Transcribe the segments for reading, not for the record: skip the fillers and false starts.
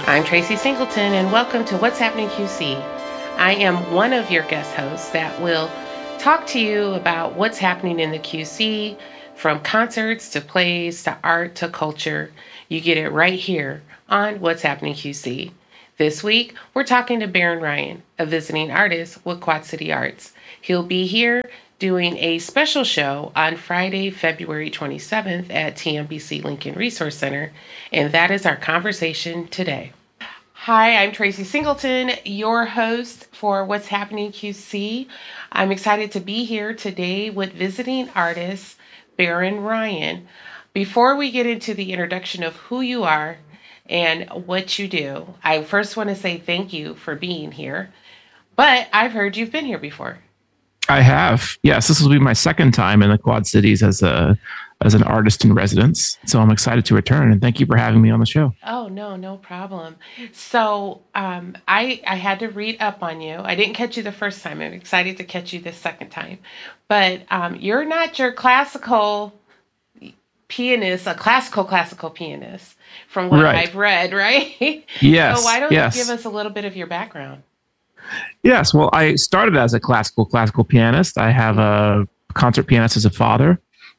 I'm Tracy Singleton, and welcome to What's Happening QC. I am one of your guest hosts that will talk to you about what's happening in the QC, from concerts to plays to art to culture. You get it right here on What's Happening QC. This week, we're talking to Baron Ryan, a visiting artist with Quad City Arts. He'll be here doing a special show on Friday, February 27th at TMBC Lincoln Resource Center, and that is our conversation today. Hi, I'm Tracy Singleton, your host for What's Happening QC. I'm excited to be here today with visiting artist Baron Ryan. Before we get into the introduction of who you are and what you do, I first want to say thank you for being here. But I've heard you've been here before. I have. Yes, this will be my second time in the Quad Cities as an artist in residence. So I'm excited to return, and thank you for having me on the show. Oh, no problem. So I had to read up on you. I didn't catch you the first time. I'm excited to catch you the second time. But you're not your classical pianist, a classical pianist, from what I've read, right? Yes. So why don't you give us a little bit of your background? Yes. Well, I started as a classical pianist. I have a concert pianist as a father,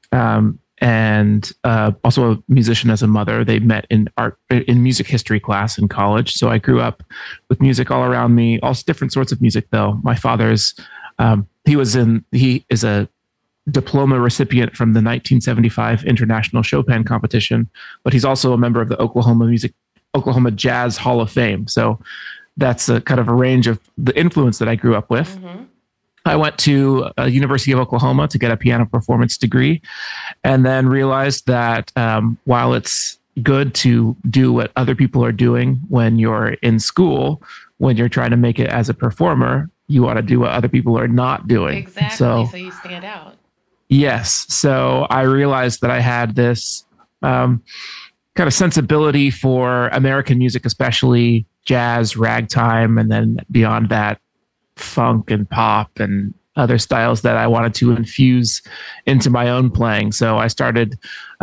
and also a musician as a mother. They met in music history class in college. So I grew up with music all around me, all different sorts of music. Though my father's, he is a diploma recipient from the 1975 International Chopin Competition, but he's also a member of the Oklahoma Jazz Hall of Fame. So that's a kind of a range of the influence that I grew up with. Mm-hmm. I went to University of Oklahoma to get a piano performance degree, and then realized that while it's good to do what other people are doing when you're in school, when you're trying to make it as a performer, you want to do what other people are not doing. Exactly. So you stand out. Yes. So I realized that I had this kind of sensibility for American music, especially jazz, ragtime, and then beyond that, funk and pop and other styles that I wanted to infuse into my own playing. So I started,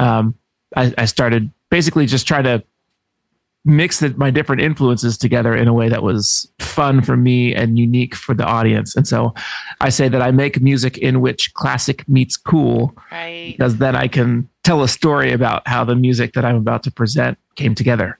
I started basically just trying to mix my different influences together in a way that was fun for me and unique for the audience. And so I say that I make music in which classic meets cool, right? Because then I can tell a story about how the music that I'm about to present came together.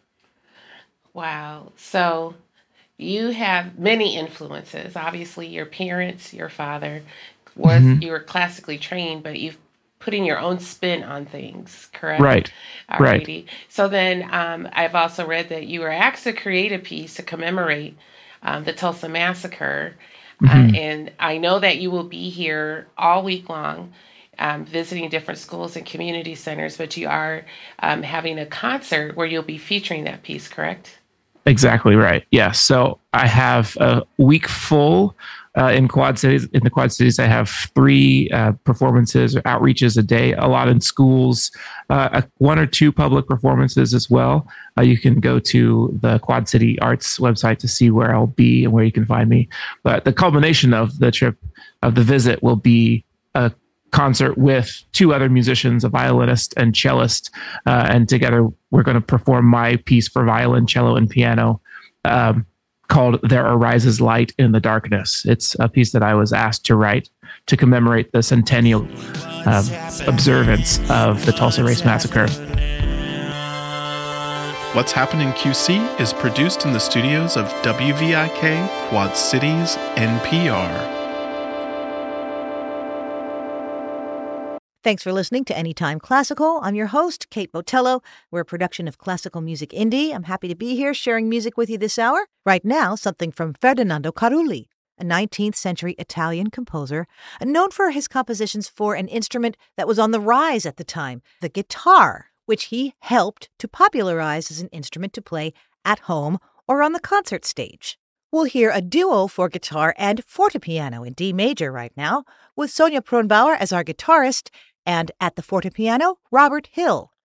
Wow. So you have many influences. Obviously, your parents, your father you were classically trained, but you've put in your own spin on things, correct? Right. Alrighty. Right. So then I've also read that you were asked to create a piece to commemorate the Tulsa Massacre. And I know that you will be here all week long, visiting different schools and community centers, but you are having a concert where you'll be featuring that piece, correct? Exactly right. Yes. So I have a week full in Quad Cities. In the Quad Cities, I have 3 performances or outreaches a day, a lot in schools, 1 or 2 public performances as well. You can go to the Quad City Arts website to see where I'll be and where you can find me. But the culmination of the trip, of the visit, will be a concert with 2 other musicians, a violinist and cellist, and together we're going to perform my piece for violin, cello, and piano called There Arises Light in the Darkness. It's a piece that I was asked to write to commemorate the centennial observance of the Tulsa Race Massacre. What's Happening QC is produced in the studios of WVIK Quad Cities NPR. Thanks for listening to Anytime Classical. I'm your host, Kate Botello. We're a production of Classical Music Indie. I'm happy to be here sharing music with you this hour. Right now, something from Ferdinando Carulli, a 19th century Italian composer, known for his compositions for an instrument that was on the rise at the time, the guitar, which he helped to popularize as an instrument to play at home or on the concert stage. We'll hear a duo for guitar and fortepiano in D major right now, with Sonia Kronbauer as our guitarist, and at the fortepiano, Robert Hill.